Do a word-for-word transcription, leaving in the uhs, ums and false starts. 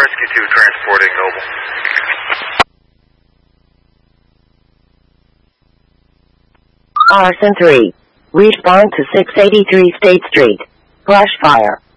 Rescue two transporting Noble. Arson three. Respond to six eighty-three State Street. Brush fire.